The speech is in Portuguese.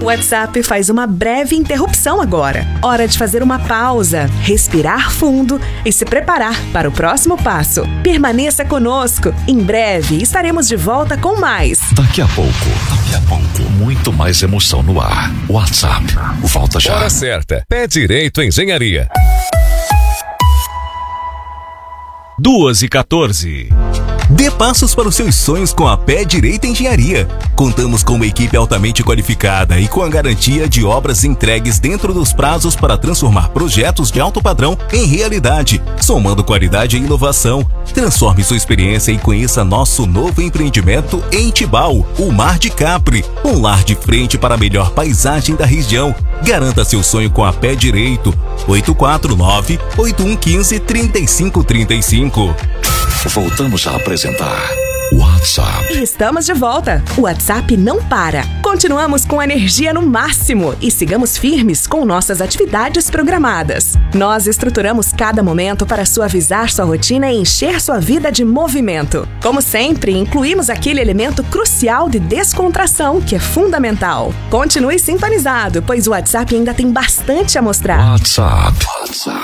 O WhatsApp faz uma breve interrupção agora. Hora de fazer uma pausa, respirar fundo e se preparar para o próximo passo. Permaneça conosco. Em breve estaremos de volta com mais. Daqui a pouco, muito mais emoção no ar. WhatsApp, volta já. Hora certa. Pé Direito Engenharia. 2h14. Dê passos para os seus sonhos com a Pé Direito Engenharia. Contamos com uma equipe altamente qualificada e com a garantia de obras entregues dentro dos prazos para transformar projetos de alto padrão em realidade, somando qualidade e inovação. Transforme sua experiência e conheça nosso novo empreendimento em Tibau, o Mar de Capri, um lar de frente para a melhor paisagem da região. Garanta seu sonho com a Pé Direito. 849-8115-3535. Voltamos a apresentar WhatsApp. Estamos de volta. O WhatsApp não para. Continuamos com energia no máximo e sigamos firmes com nossas atividades programadas. Nós estruturamos cada momento para suavizar sua rotina e encher sua vida de movimento. Como sempre, incluímos aquele elemento crucial de descontração que é fundamental. Continue sintonizado, pois o WhatsApp ainda tem bastante a mostrar. WhatsApp.